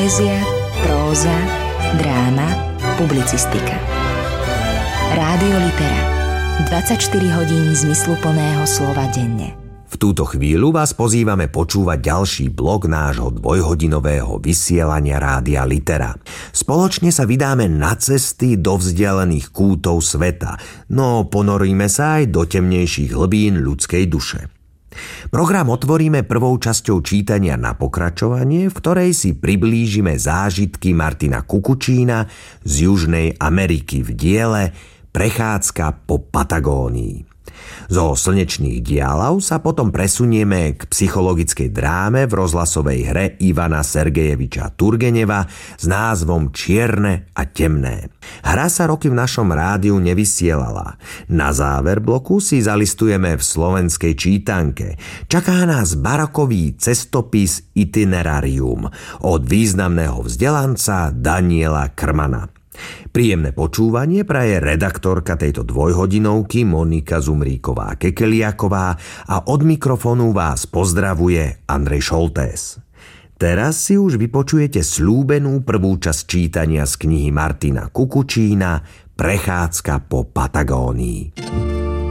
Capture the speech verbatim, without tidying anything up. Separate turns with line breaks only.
Poézia, próza, dráma, publicistika. Rádio Litera. dvadsaťštyri hodín zmysluplného slova denne.
V túto chvíľu vás pozývame počúvať ďalší blok nášho dvojhodinového vysielania Rádia Litera. Spoločne sa vydáme na cesty do vzdialených kútov sveta, no ponoríme sa aj do temnejších hlbín ľudskej duše. Program otvoríme prvou časťou čítania na pokračovanie, v ktorej si priblížime zážitky Martina Kukučína z Južnej Ameriky v diele Prechádzka po Patagónii. Zo slnečných dialav sa potom presunieme k psychologickej dráme v rozhlasovej hre Ivana Sergejeviča Turgeneva s názvom Čierne a temné. Hra sa roky v našom rádiu nevysielala. Na záver bloku si zalistujeme v slovenskej čítanke. Čaká nás barokový cestopis Itinerarium od významného vzdelanca Daniela Krmana. Príjemné počúvanie praje redaktorka tejto dvojhodinovky Monika Zumríková-Kekeliaková a od mikrofónu vás pozdravuje Andrej Šoltés. Teraz si už vypočujete slúbenú prvú časť čítania z knihy Martina Kukučína Prechádzka po Patagónii.